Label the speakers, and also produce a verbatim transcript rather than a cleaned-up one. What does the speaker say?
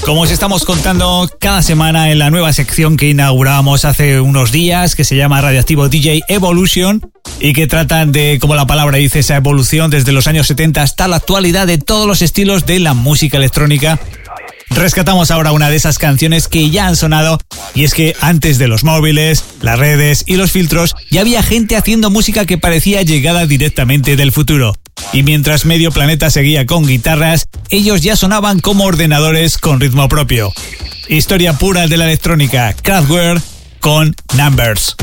Speaker 1: Como os estamos contando cada semana en la nueva sección que inauguramos hace unos días, que se llama Radioactivo D J Evolution, y que tratan de, como la palabra dice, esa evolución desde los años setenta hasta la actualidad de todos los estilos de la música electrónica. Rescatamos ahora una de esas canciones que ya han sonado, y es que antes de los móviles, las redes y los filtros, ya había gente haciendo música que parecía llegada directamente del futuro. Y mientras medio planeta seguía con guitarras, ellos ya sonaban como ordenadores con ritmo propio. Historia pura de la electrónica, Kraftwerk con Numbers.